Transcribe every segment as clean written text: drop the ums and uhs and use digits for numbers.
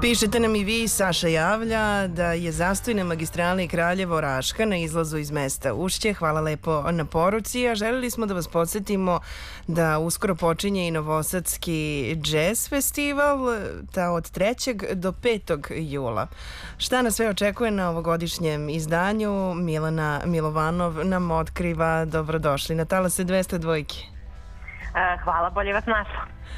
Pišete nam i vi, Saša javlja da je zastoj na magistrali Kraljevo-Raška na izlazu iz mesta Ušće. Hvala lepo na poruci, a želeli smo da vas podsjetimo da uskoro počinje i Novosadski džez festival, od 3. do 5. jula. Šta nas sve očekuje na ovogodišnjem izdanju? Milana Milovanov nam otkriva. Dobrodošli na Talase 202. Hvala, bolje vas našla.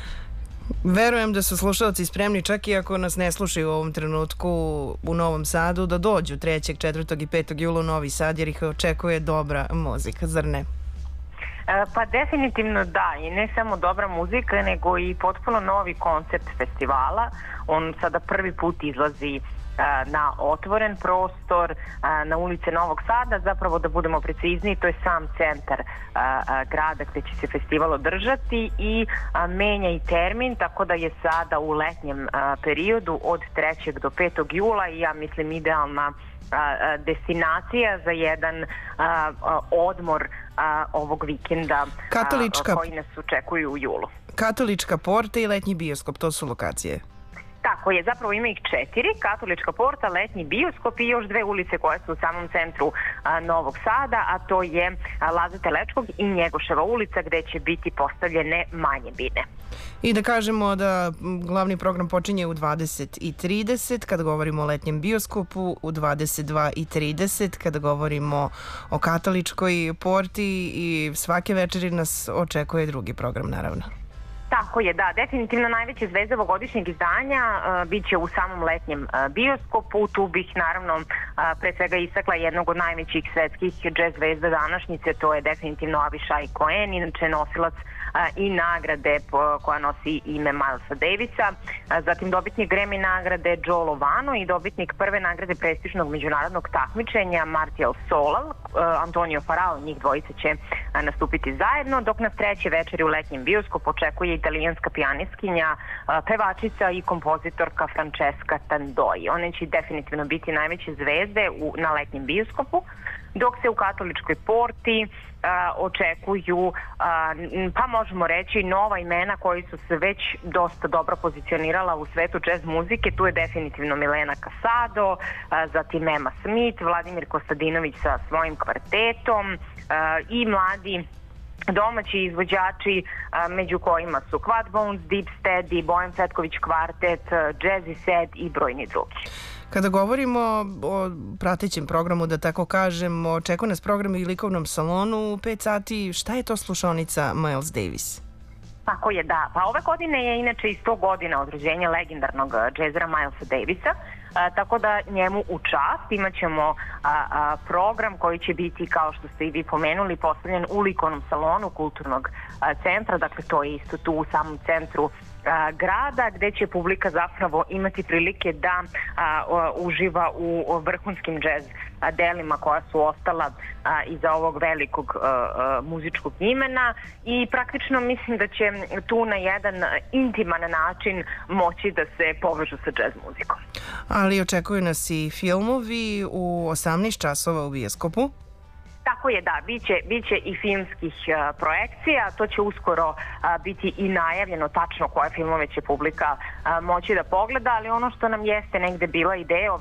Verujem da su slušalci spremni, čak i ako nas ne slušaju u ovom trenutku u Novom Sadu, da dođu 3., 4. i 5. jula u Novi Sad, jer ih očekuje dobra muzika, zar ne? Pa definitivno da, i ne samo dobra muzika, nego i potpuno novi koncept festivala. On sada prvi put izlazi na otvoren prostor, na ulice Novog Sada, zapravo da budemo precizniji, to je sam centar grada gde će se festival održati i menja i termin, tako da je sada u letnjem periodu od 3. do 5. jula i ja mislim idealna destinacija za jedan odmor ovog vikenda koji nas očekuju u julu. Katolička porta i letnji bioskop, to su lokacije. Tako je, zapravo ima ih 4, Katolička porta, letnji bioskop i još 2 ulice koje su u samom centru Novog Sada, a to je Laze Telečkog i Njegoševa ulica gde će biti postavljene manje bine. I da kažemo da glavni program počinje u 20:30 kada govorimo o letnjem bioskopu, u 22:30 kada govorimo o Katoličkoj porti i svake večeri nas očekuje drugi program, naravno. Tako je, da, definitivno najveća zvezda ovogodišnjeg izdanja biće u samom letnjem bioskopu. Tu bih naravno pre svega istakla jednog od najvećih svetskih džez zvezda današnjice, to je definitivno Avishai Cohen, inače nosilac i nagrade koja nosi ime Milesa Davisa, zatim dobitnik Grammy nagrade Joe Lovano i dobitnik prve nagrade prestižnog međunarodnog takmičenja Martial Solal, Antonio Farao, njih dvojice će nastupiti zajedno, dok nas treće večeri u letnjem bioskopu očekuje italijanska pijanistkinja, pevačica i kompozitorka Francesca Tandoi. One će definitivno biti najveće zvezde na letnjem bioskopu, dok se u Katoličkoj porti očekuju, pa možemo reći, nova imena koji su se već dosta dobro pozicionirala u svetu jazz muzike. Tu je definitivno Milena Casado, zatim Emma Smith, Vladimir Kostadinović sa svojim kvartetom i mladi domaći izvođači, među kojima su Quad Bones, Deep Steady, Bojan Cvetković kvartet, Jazzy Set i brojni drugi. Kada govorimo o pratećem programu, da tako kažem, očekuje nas program i likovnom salonu u 5 sati. Šta je to slušaonica Miles Davis? Tako je, da. Pa ove godine je inače i 100 godina od rođenja legendarnog džezera Milesa Davisa, tako da njemu u čast imat ćemo program koji će biti, kao što ste i vi pomenuli, postavljen u likovnom salonu Kulturnog centra, dakle to je isto tu u samom centru grada, gde će publika zapravo imati prilike da uživa u vrhunskim džez delima koja su ostala iza ovog velikog muzičkog imena i praktično mislim da će tu na jedan intiman način moći da se povežu sa džez muzikom. Ali očekuju nas i filmovi u 18 časova u bioskopu. Tako je, da, biće i filmskih projekcija, to će uskoro biti i najavljeno tačno koje filmove će publika moći da pogleda, ali ono što nam jeste negde bila ideja